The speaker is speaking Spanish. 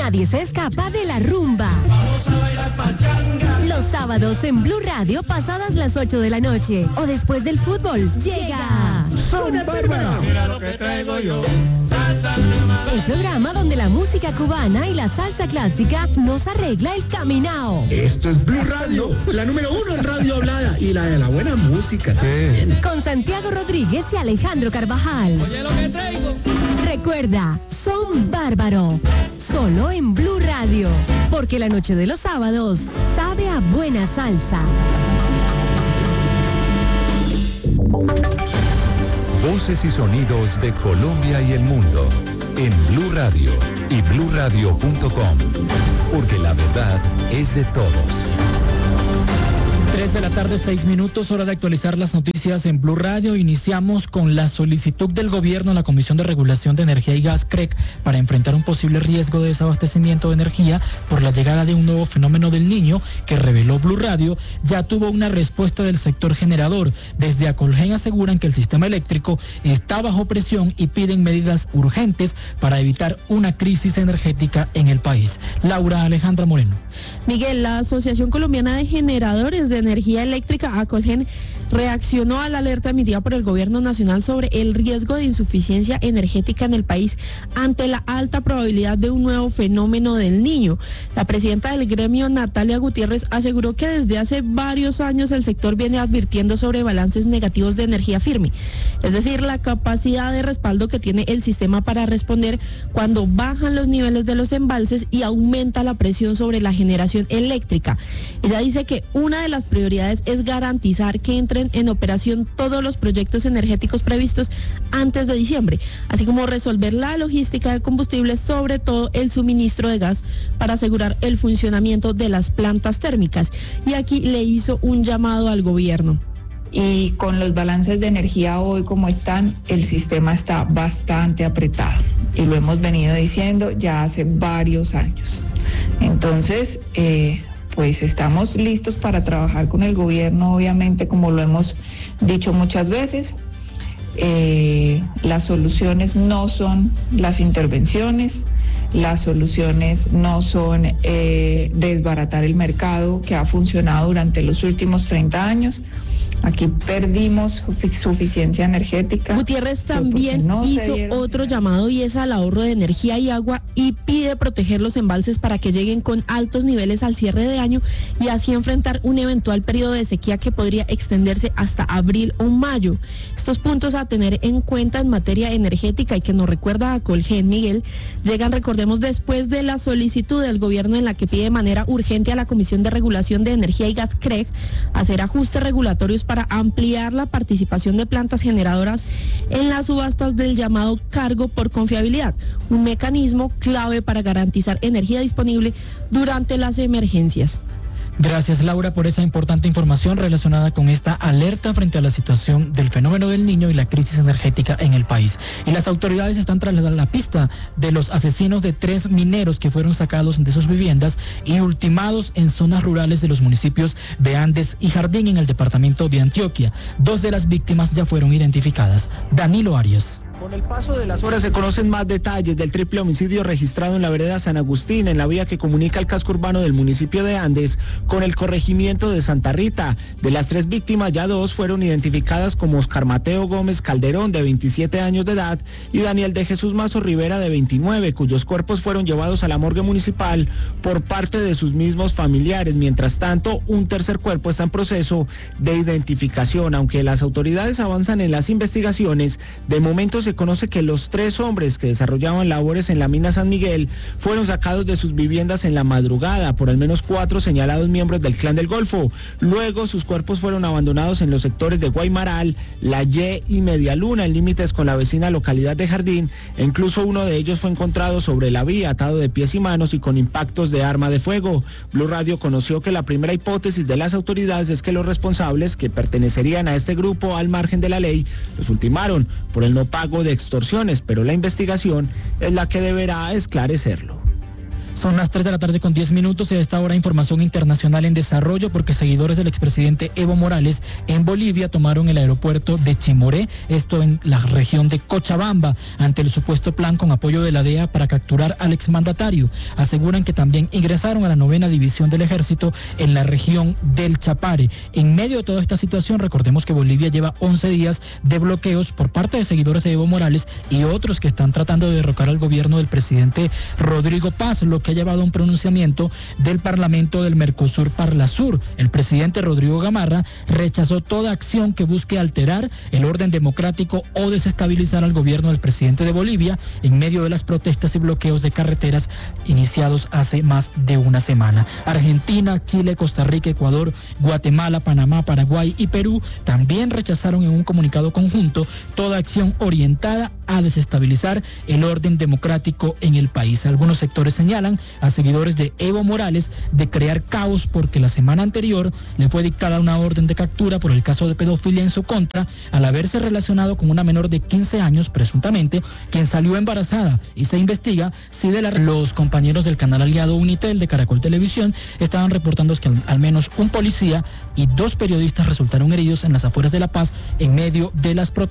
Nadie se escapa de la rumba. Vamos a bailar pachanga. Los sábados en Blue Radio, pasadas las 8 de la noche o después del fútbol, llega Son Bárbara. Mira lo que traigo yo. Salsa nada más. el programa donde la música cubana y la salsa clásica nos arregla el caminao. Esto es Blue Radio, la número 1 en radio hablada y la de la buena música. Sí. Con Santiago Rodríguez y Alejandro Carvajal. Oye lo que traigo. Recuerda, Son Bárbaro, solo en Blue Radio, porque la noche de los sábados sabe a buena salsa. Voces y sonidos de Colombia y el mundo en Blue Radio y bluradio.com, porque la verdad es de todos. 3 de la tarde, 6 minutos, hora de actualizar las noticias en Blue Radio. Iniciamos con la solicitud del gobierno a la Comisión de Regulación de Energía y Gas, CREG, para enfrentar un posible riesgo de desabastecimiento de energía por la llegada de un nuevo fenómeno del Niño que reveló Blue Radio. Ya tuvo una respuesta del sector generador. Desde Acolgen aseguran que el sistema eléctrico está bajo presión y piden medidas urgentes para evitar una crisis energética en el país. Laura Alejandra Moreno. Miguel, la Asociación Colombiana de Generadores de Energía Eléctrica, Acolgen, reaccionó a la alerta emitida por el Gobierno Nacional sobre el riesgo de insuficiencia energética en el país ante la alta probabilidad de un nuevo fenómeno del Niño. La presidenta del gremio, Natalia Gutiérrez, aseguró que desde hace varios años el sector viene advirtiendo sobre balances negativos de energía firme, es decir, la capacidad de respaldo que tiene el sistema para responder cuando bajan los niveles de los embalses y aumenta la presión sobre la generación eléctrica. Ella dice que una de las prioridades es garantizar que entren en operación todos los proyectos energéticos previstos antes de diciembre, así como resolver la logística de combustibles, sobre todo el suministro de gas, para asegurar el funcionamiento de las plantas térmicas. Y aquí le hizo un llamado al gobierno. Y con los balances de energía hoy como están, el sistema está bastante apretado y lo hemos venido diciendo ya hace varios años. Entonces, pues estamos listos para trabajar con el gobierno, obviamente, como lo hemos dicho muchas veces. Las soluciones no son las intervenciones, las soluciones no son desbaratar el mercado que ha funcionado durante los últimos 30 años. Aquí perdimos suficiencia energética. Gutiérrez también hizo otro llamado, y es al ahorro de energía y agua, y pide proteger los embalses para que lleguen con altos niveles al cierre de año y así enfrentar un eventual periodo de sequía que podría extenderse hasta abril o mayo. Estos puntos a tener en cuenta en materia energética y que nos recuerda a Colgen, Miguel, llegan, recordemos, después de la solicitud del gobierno en la que pide de manera urgente a la Comisión de Regulación de Energía y Gas, CREG, hacer ajustes regulatorios para ampliar la participación de plantas generadoras en las subastas del llamado cargo por confiabilidad, un mecanismo clave para garantizar energía disponible durante las emergencias. Gracias, Laura, por esa importante información relacionada con esta alerta frente a la situación del fenómeno del Niño y la crisis energética en el país. Y las autoridades están tras la pista de los asesinos de 3 mineros que fueron sacados de sus viviendas y ultimados en zonas rurales de los municipios de Andes y Jardín, en el departamento de Antioquia. 2 de las víctimas ya fueron identificadas. Danilo Arias. Con el paso de las horas se conocen más detalles del triple homicidio registrado en la vereda San Agustín, en la vía que comunica el casco urbano del municipio de Andes con el corregimiento de Santa Rita. De las 3 víctimas, ya 2 fueron identificadas como Oscar Mateo Gómez Calderón, de 27 años de edad, y Daniel de Jesús Mazo Rivera, de 29, cuyos cuerpos fueron llevados a la morgue municipal por parte de sus mismos familiares. Mientras tanto, un tercer cuerpo está en proceso de identificación. Aunque las autoridades avanzan en las investigaciones, de momento se conoce que los 3 hombres que desarrollaban labores en la mina San Miguel fueron sacados de sus viviendas en la madrugada por al menos 4 señalados miembros del Clan del Golfo. Luego sus cuerpos fueron abandonados en los sectores de Guaymaral, La Ye y Media Luna, en límites con la vecina localidad de Jardín, e incluso uno de ellos fue encontrado sobre la vía, atado de pies y manos y con impactos de arma de fuego. Blue Radio conoció que la primera hipótesis de las autoridades es que los responsables, que pertenecerían a este grupo al margen de la ley, los ultimaron por el no pago de extorsiones, pero la investigación es la que deberá esclarecerlo. Son las 3 de la tarde con 10 minutos y a esta hora información internacional en desarrollo porque seguidores del expresidente Evo Morales en Bolivia tomaron el aeropuerto de Chimoré, esto en la región de Cochabamba, ante el supuesto plan con apoyo de la DEA para capturar al exmandatario. Aseguran que también ingresaron a la 9ª División del Ejército en la región del Chapare. En medio de toda esta situación, recordemos que Bolivia lleva 11 días de bloqueos por parte de seguidores de Evo Morales y otros que están tratando de derrocar al gobierno del presidente Rodrigo Paz, lo que ha llevado a un pronunciamiento del Parlamento del Mercosur Parlasur. El presidente Rodrigo Gamarra rechazó toda acción que busque alterar el orden democrático o desestabilizar al gobierno del presidente de Bolivia en medio de las protestas y bloqueos de carreteras iniciados hace más de una semana. Argentina, Chile, Costa Rica, Ecuador, Guatemala, Panamá, Paraguay y Perú también rechazaron en un comunicado conjunto toda acción orientada a desestabilizar el orden democrático en el país. Algunos sectores señalan a seguidores de Evo Morales de crear caos porque la semana anterior le fue dictada una orden de captura por el caso de pedofilia en su contra al haberse relacionado con una menor de 15 años, presuntamente, quien salió embarazada, y se investiga si los compañeros del canal aliado Unitel de Caracol Televisión estaban reportando que al menos un policía y 2 periodistas resultaron heridos en las afueras de La Paz en medio de las protestas.